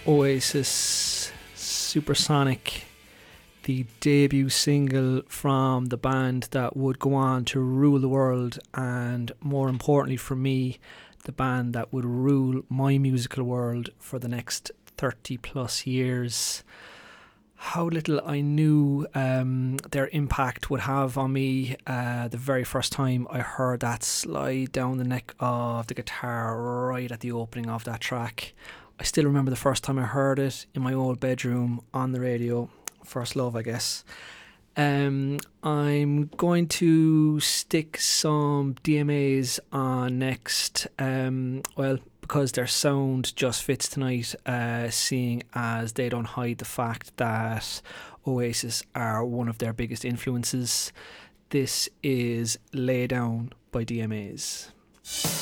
Oasis Supersonic, the debut single from the band that would go on to rule the world, and more importantly for me, the band that would rule my musical world for the next 30 plus years. How little I knew their impact would have on me the very first time I heard that slide down the neck of the guitar right at the opening of that track. I still remember the first time I heard it in my old bedroom on the radio. First love, I guess. I'm going to stick some DMAs on next. Because their sound just fits tonight, seeing as they don't hide the fact that Oasis are one of their biggest influences. This is Lay Down by DMAs.